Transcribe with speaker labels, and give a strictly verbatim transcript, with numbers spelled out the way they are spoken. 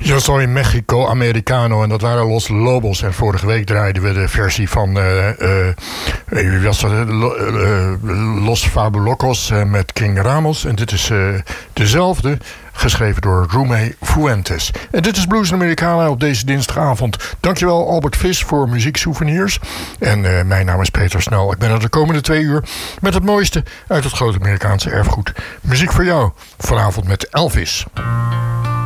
Speaker 1: Yo soy Mexico Americano en dat waren Los Lobos. En vorige week draaiden we de versie van uh, uh, was dat, uh, Los Fabulocos uh, met King Ramos. En dit is uh, dezelfde, geschreven door Rumey Fuentes. En dit is Blues Americana op deze dinsdagavond. Dankjewel Albert Vis voor muzieksouvenirs. En uh, mijn naam is Peter Snel. Ik ben er de komende twee uur met het mooiste uit het grote Amerikaanse erfgoed. Muziek voor jou, vanavond met Elvis.